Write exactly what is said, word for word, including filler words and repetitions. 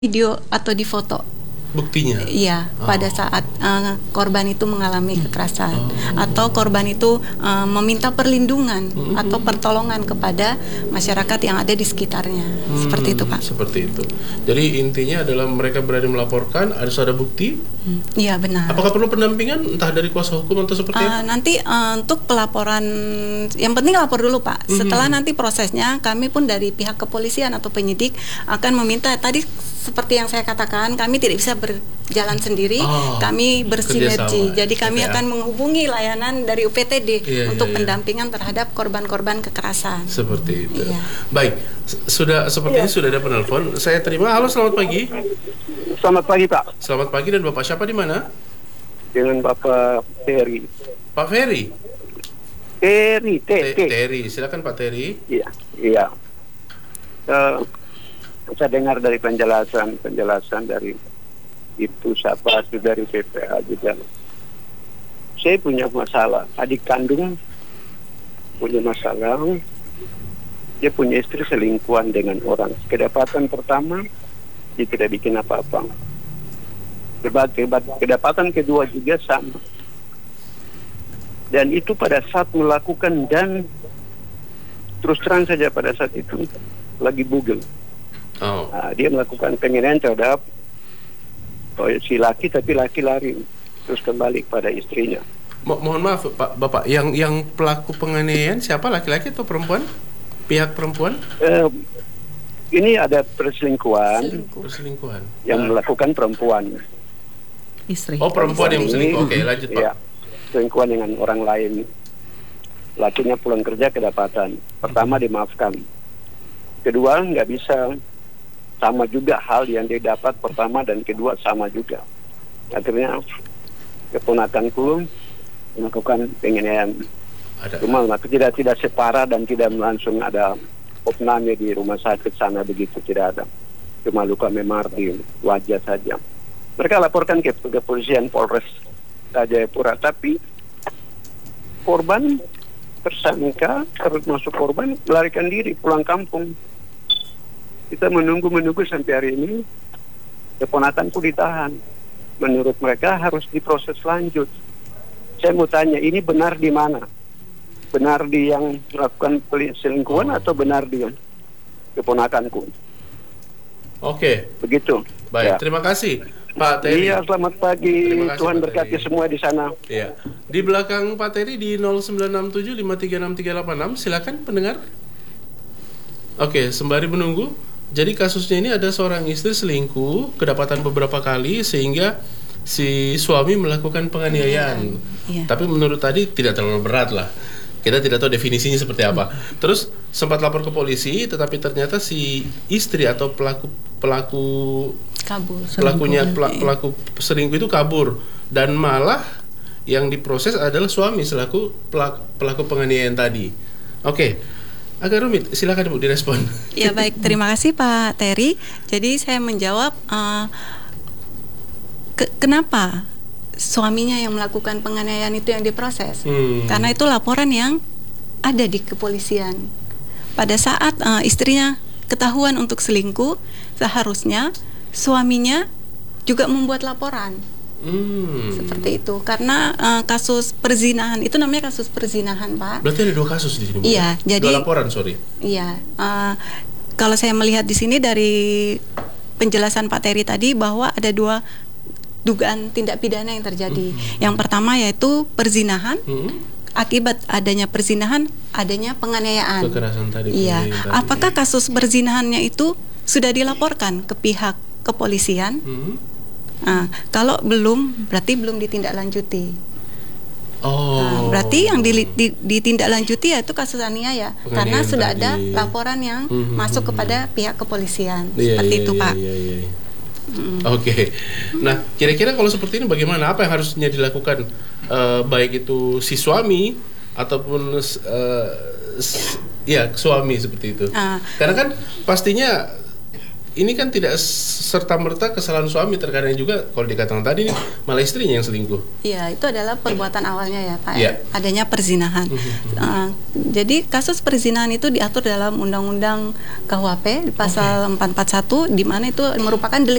video atau di foto buktinya. Iya, oh. pada saat uh, korban itu mengalami kekerasan oh. atau korban itu uh, meminta perlindungan hmm. atau pertolongan kepada masyarakat yang ada di sekitarnya. Hmm, seperti itu, Pak. Seperti itu. Jadi intinya adalah mereka berani melaporkan, harus ada bukti. Iya, hmm. benar. Apakah perlu pendampingan entah dari kuasa hukum atau seperti uh, apa? Nanti uh, untuk pelaporan, yang penting lapor dulu, Pak. Hmm. Setelah nanti prosesnya, kami pun dari pihak kepolisian atau penyidik akan meminta tadi seperti yang saya katakan, kami tidak bisa berjalan sendiri, oh, kami bersinergi. Jadi kami P T A akan menghubungi layanan dari U P T D iya, untuk iya, pendampingan iya. terhadap korban-korban kekerasan. Seperti itu. Iya. Baik, sudah sepertinya iya. sudah ada penelpon. Saya terima. Halo, selamat pagi. Selamat pagi, Pak. Selamat pagi, dan Bapak siapa di mana? Dengan Bapak Ferry. Pak Ferry. Ferry, T, T. Terry, silakan Pak Terry. Iya, iya. Uh, saya dengar dari penjelasan penjelasan dari itu siapa itu dari P P A juga. Saya punya masalah, adik kandung punya masalah, dia punya istri selingkuhan dengan orang. Kedapatan pertama dia tidak bikin apa-apa. Kedapatan kedua juga sama. Dan itu pada saat melakukan, dan terus terang saja pada saat itu lagi bugil. Oh. Nah, dia melakukan penganiayaan terhadap oh, si laki, tapi laki lari terus kembali pada istrinya. Mo mohon maaf Pak, Bapak, yang yang pelaku penganiayaan siapa, laki-laki atau perempuan? Pihak perempuan? Eh, ini ada perselingkuhan. Selingkuh. Perselingkuhan. Yang nah. melakukan perempuan. Istri. Oh, perempuan yang selingkuh. Oke, lanjut Pak. Ya, selingkuhan dengan orang lain. Lakinya pulang kerja kedapatan. Pertama dimaafkan. Kedua nggak bisa. Sama juga hal yang dia dapat pertama dan kedua sama juga. Akhirnya keponakanku melakukan penganiayaan. Cuma tidak tidak separah dan tidak langsung ada opname di rumah sakit sana, begitu tidak ada. Cuma luka memar di wajah saja. Mereka laporkan ke kepolisian Polres Jayapura, tapi korban tersangka termasuk korban melarikan diri pulang kampung. Kita menunggu-menunggu sampai hari ini, keponakanku ditahan. Menurut mereka harus diproses lanjut. Saya mau tanya, ini benar di mana? Benar di yang melakukan selingkuhan oh. atau benar di keponakanku? Oke. Begitu. Baik, ya. Terima kasih Pak Terry. Iya, selamat pagi. Kasih, Tuhan berkati semua di sana. Iya. Di belakang Pak Terry di nol sembilan enam tujuh lima tiga enam tiga delapan enam, silakan pendengar. Oke, sembari menunggu. Jadi kasusnya ini ada seorang istri selingkuh, kedapatan beberapa kali sehingga si suami melakukan penganiayaan. Yeah. Tapi menurut tadi tidak terlalu berat lah. Kita tidak tahu definisinya seperti apa. Terus sempat lapor ke polisi, tetapi ternyata si istri atau pelaku pelaku kabur, pelakunya pelak, pelaku selingkuh itu kabur, dan malah yang diproses adalah suami selaku pelaku, pelaku penganiayaan tadi. Oke. Okay. Agak rumit, silakan Bu direspon. Ya baik, terima kasih Pak Terry. Jadi saya menjawab uh, ke kenapa suaminya yang melakukan penganiayaan itu yang diproses. Hmm. Karena itu laporan yang ada di kepolisian. Pada saat uh, istrinya ketahuan untuk selingkuh, seharusnya suaminya juga membuat laporan. Hmm. Seperti itu, karena uh, kasus perzinahan itu namanya kasus perzinahan, Pak. Berarti ada dua kasus di sini, Bu? Iya, ya? jadi dua laporan, sorry. Iya, uh, kalau saya melihat di sini dari penjelasan Pak Terry tadi bahwa ada dua dugaan tindak pidana yang terjadi. Hmm. Yang pertama yaitu perzinahan. Hmm. Akibat adanya perzinahan, adanya penganiayaan. Kekerasan tadi. Iya. Tadi. Apakah kasus perzinahannya itu sudah dilaporkan ke pihak kepolisian? Hmm. Nah, kalau belum, berarti belum ditindaklanjuti. Oh. Nah, berarti yang di, di, ditindaklanjuti yaitu kasus aniaya, karena sudah tadi ada laporan yang mm-hmm. masuk kepada pihak kepolisian. Yeah, seperti yeah, itu, yeah, Pak. Yeah, yeah. Mm. Oke. Okay. Nah, kira-kira kalau seperti ini bagaimana? Apa yang harusnya dilakukan, uh, baik itu si suami ataupun uh, ya suami seperti itu? Uh. Karena kan pastinya ini kan tidak serta-merta kesalahan suami, terkadang juga kalau dikatakan tadi nih malah istrinya yang selingkuh. Iya, itu adalah perbuatan awalnya ya Pak. Ya. Adanya perzinahan. uh, jadi kasus perzinahan itu diatur dalam Undang-Undang K U H P di pasal okay. empat ratus empat puluh satu, di mana itu merupakan delik